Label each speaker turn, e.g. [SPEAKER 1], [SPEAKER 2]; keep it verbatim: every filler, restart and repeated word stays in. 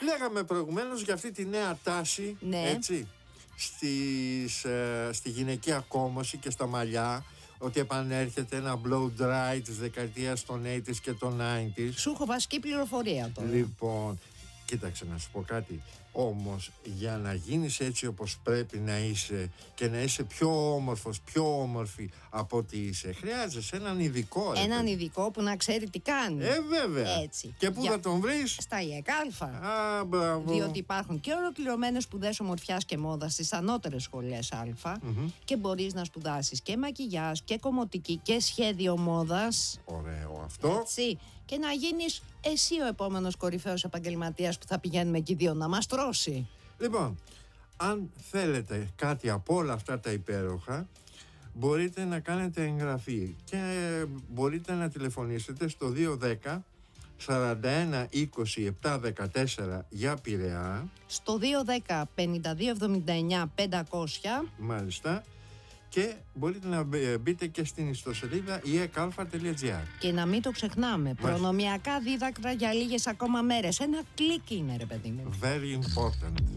[SPEAKER 1] Λέγαμε προηγουμένως για αυτή τη νέα τάση,
[SPEAKER 2] ναι.
[SPEAKER 1] έτσι, στις, ε, στη γυναικεία κόμωση και στα μαλλιά, ότι επανέρχεται ένα blow dry της δεκαετίας των ογδόντα και των ενενήντα.
[SPEAKER 2] Σου έχω βασική πληροφορία τώρα.
[SPEAKER 1] Λοιπόν, κοίταξε να σου πω κάτι. Όμως για να γίνεις έτσι όπως πρέπει να είσαι και να είσαι πιο όμορφος, πιο όμορφη από ό,τι είσαι, χρειάζεσαι έναν ειδικό. Ρε,
[SPEAKER 2] έναν
[SPEAKER 1] παιδί.
[SPEAKER 2] ειδικό που να ξέρει τι κάνει.
[SPEAKER 1] Ε, βέβαια.
[SPEAKER 2] Έτσι.
[SPEAKER 1] Και πού
[SPEAKER 2] Για...
[SPEAKER 1] θα τον βρεις?
[SPEAKER 2] Στα ΙΕΚ Α.
[SPEAKER 1] Α, μπράβο.
[SPEAKER 2] Διότι υπάρχουν και ολοκληρωμένες σπουδές ομορφιάς και μόδας στις ανώτερες σχολές Α, mm-hmm. και μπορείς να σπουδάσεις και μακιγιάζ και κομμωτική και σχέδιο μόδας.
[SPEAKER 1] Ωραίο αυτό.
[SPEAKER 2] Έτσι. Και να γίνεις εσύ ο επόμενος κορυφαίος επαγγελματίας που θα πηγαίνουμε εκεί δύο να μας τρώσει.
[SPEAKER 1] Λοιπόν, αν θέλετε κάτι από όλα αυτά τα υπέροχα, μπορείτε να κάνετε εγγραφή και μπορείτε να τηλεφωνήσετε στο δύο ένα μηδέν σαράντα ένα είκοσι επτά δεκατέσσερα για Πειραιά.
[SPEAKER 2] Στο δύο ένα μηδέν πενήντα δύο εβδομήντα εννιά πεντακόσια.
[SPEAKER 1] Μάλιστα. Και μπορείτε να μπείτε και στην ιστοσελίδα ι ε κ α τελεία τζι άρ.
[SPEAKER 2] Και να μην το ξεχνάμε, προνομιακά δίδακτρα για λίγες ακόμα μέρες. Ένα κλικ είναι, ρε παιδί μου.
[SPEAKER 1] Very important.